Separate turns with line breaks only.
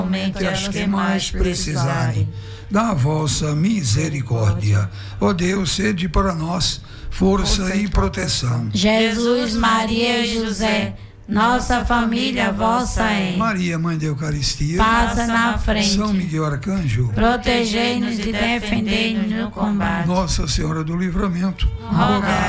somente aos que mais precisarem da vossa misericórdia. Ó Deus, sede para nós força e proteção.
Jesus, Maria e José, nossa família vossa é.
Maria, Mãe da Eucaristia,
passa na frente.
São Miguel Arcanjo,
protegei-nos e defendei-nos no combate.
Nossa Senhora do Livramento,
rogai